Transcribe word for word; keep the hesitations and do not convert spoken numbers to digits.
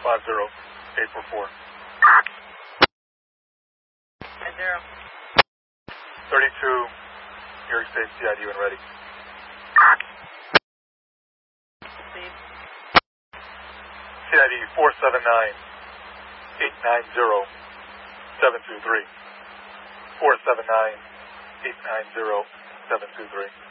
five zero eight four four. Five zero. thirty-two, New York State C I D when ready. Speed. C I D four seven nine eight nine zero seven two three. four seven nine eight nine zero seven two three.